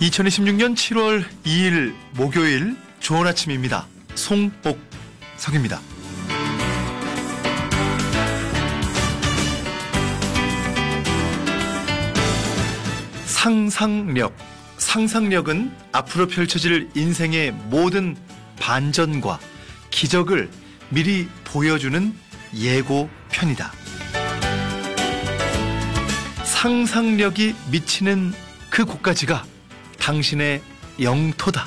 2026년 7월 2일 목요일 좋은 아침입니다. 송옥석입니다. 상상력은 앞으로 펼쳐질 인생의 모든 반전과 기적을 미리 보여주는 예고편이다. 상상력이 미치는 그 곳까지가 당신의 영토다.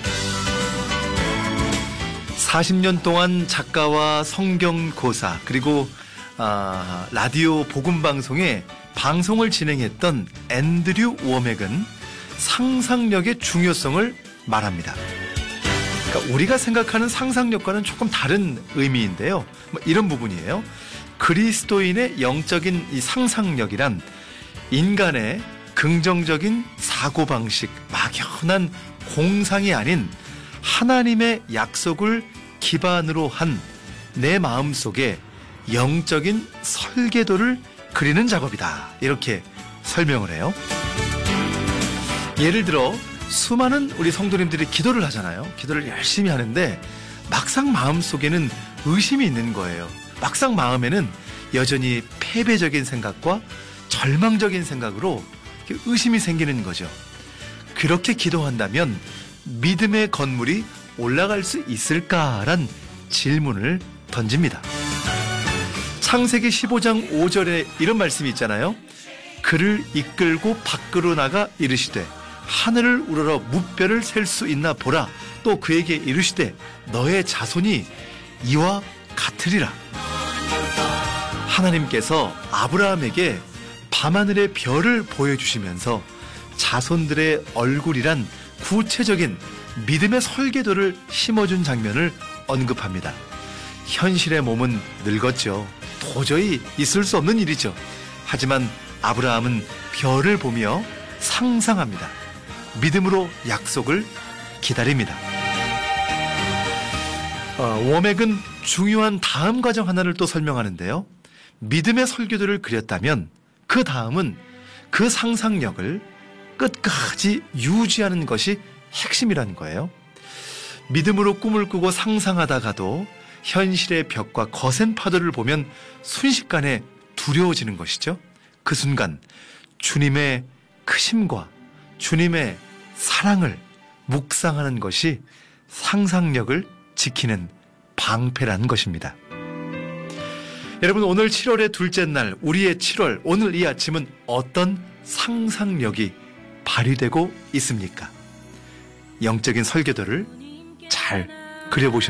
40년 동안 작가와 성경고사 그리고 라디오 복음방송에 방송을 진행했던 앤드류 워맥은 상상력의 중요성을 말합니다. 그러니까 우리가 생각하는 상상력과는 조금 다른 의미인데요. 이런 부분이에요. 그리스도인의 영적인 이 상상력이란 인간의 긍정적인 사고방식, 막연한 공상이 아닌 하나님의 약속을 기반으로 한 내 마음속에 영적인 설계도를 그리는 작업이다. 이렇게 설명을 해요. 예를 들어 수많은 우리 성도님들이 기도를 하잖아요. 기도를 열심히 하는데 막상 마음속에는 의심이 있는 거예요. 막상 마음에는 여전히 패배적인 생각과 절망적인 생각으로 의심이 생기는 거죠. 그렇게 기도한다면 믿음의 건물이 올라갈 수 있을까란 질문을 던집니다. 창세기 15장 5절에 이런 말씀이 있잖아요. 그를 이끌고 밖으로 나가 이르시되 하늘을 우러러 무뼈를 셀 수 있나 보라. 또 그에게 이르시되 너의 자손이 이와 같으리라. 하나님께서 아브라함에게 밤하늘의 별을 보여주시면서 자손들의 얼굴이란 구체적인 믿음의 설계도를 심어준 장면을 언급합니다. 현실의 몸은 늙었죠. 도저히 있을 수 없는 일이죠. 하지만 아브라함은 별을 보며 상상합니다. 믿음으로 약속을 기다립니다. 워맥은 중요한 다음 과정 하나를 또 설명하는데요. 믿음의 설계도를 그렸다면 그 다음은 그 상상력을 끝까지 유지하는 것이 핵심이라는 거예요. 믿음으로 꿈을 꾸고 상상하다가도 현실의 벽과 거센 파도를 보면 순식간에 두려워지는 것이죠. 그 순간 주님의 크심과 주님의 사랑을 묵상하는 것이 상상력을 지키는 방패라는 것입니다. 여러분, 오늘 7월의 둘째 날, 우리의 7월, 오늘 이 아침은 어떤 상상력이 발휘되고 있습니까? 영적인 설계도를 잘 그려보셨습니까?